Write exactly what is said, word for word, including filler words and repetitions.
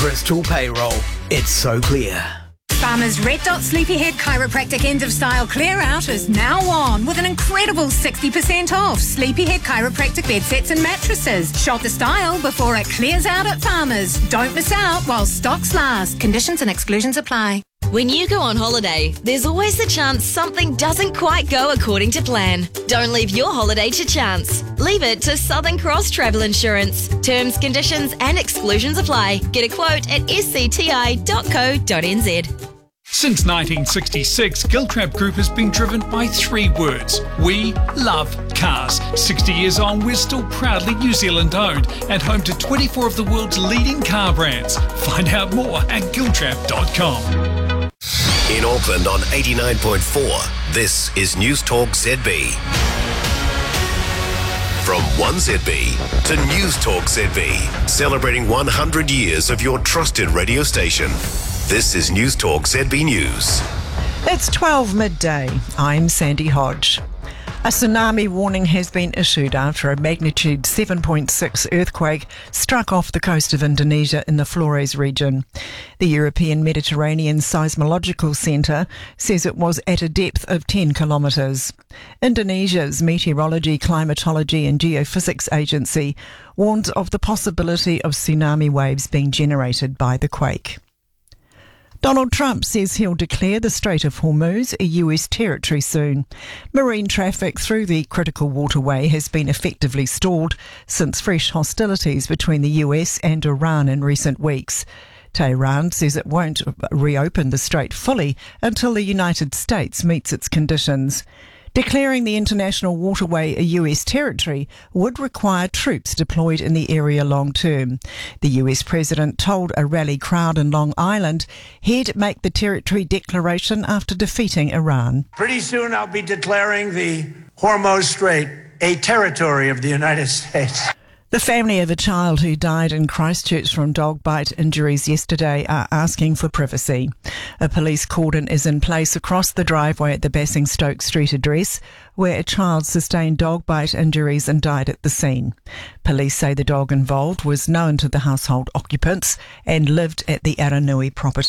Bristol Payroll. It's so clear. Farmers Red Dot Sleepyhead Chiropractic End of Style Clear Out is now on with an incredible sixty percent off Sleepyhead Chiropractic bed sets and mattresses. Shop the style before it clears out at Farmers. Don't miss out while stocks last. Conditions and exclusions apply. When you go on holiday, there's always the chance something doesn't quite go according to plan. Don't leave your holiday to chance. Leave it to Southern Cross Travel Insurance. Terms, conditions and exclusions apply. Get a quote at s c t i dot co dot n z. Since nineteen sixty-six, Giltrap Group has been driven by three words. We love cars. sixty years on, we're still proudly New Zealand owned and home to twenty-four of the world's leading car brands. Find out more at giltrap dot com. In Auckland on eighty-nine point four, this is News Talk Z B. From one Z B to News Talk Z B, celebrating one hundred years of your trusted radio station. This is News Talk Z B News. It's twelve midday. I'm Sandy Hodge. A tsunami warning has been issued after a magnitude seven point six earthquake struck off the coast of Indonesia in the Flores region. The European Mediterranean Seismological Centre says it was at a depth of ten kilometres. Indonesia's Meteorology, Climatology and Geophysics Agency warns of the possibility of tsunami waves being generated by the quake. Donald Trump says he'll declare the Strait of Hormuz a U S territory soon. Marine traffic through the critical waterway has been effectively stalled since fresh hostilities between the U S and Iran in recent weeks. Tehran says it won't reopen the strait fully until the United States meets its conditions. Declaring the international waterway a U S territory would require troops deployed in the area long term. The U S president told a rally crowd in Long Island he'd make the territory declaration after defeating Iran. Pretty soon I'll be declaring the Hormuz Strait a territory of the United States. The family of a child who died in Christchurch from dog bite injuries yesterday are asking for privacy. A police cordon is in place across the driveway at the Basingstoke Street address, where a child sustained dog bite injuries and died at the scene. Police say the dog involved was known to the household occupants and lived at the Aranui property.